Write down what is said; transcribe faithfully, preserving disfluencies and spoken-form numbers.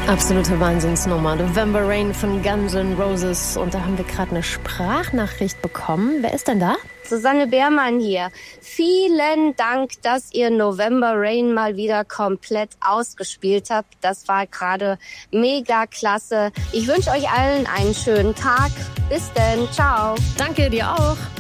Absolute Wahnsinnsnummer. November Rain von Guns N' Roses. Und da haben wir gerade eine Sprachnachricht bekommen. Wer ist denn da? Susanne Beermann hier. Vielen Dank, dass ihr November Rain mal wieder komplett ausgespielt habt. Das war gerade mega klasse. Ich wünsche euch allen einen schönen Tag. Bis denn. Ciao. Danke, dir auch.